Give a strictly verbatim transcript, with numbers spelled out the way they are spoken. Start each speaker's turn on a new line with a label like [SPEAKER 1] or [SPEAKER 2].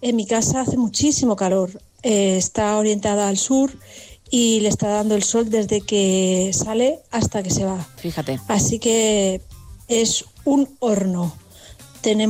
[SPEAKER 1] En mi casa hace muchísimo calor, eh, está orientada al sur y le está dando el sol desde que sale hasta que se va.
[SPEAKER 2] Fíjate.
[SPEAKER 1] Así que es un horno. Tenemos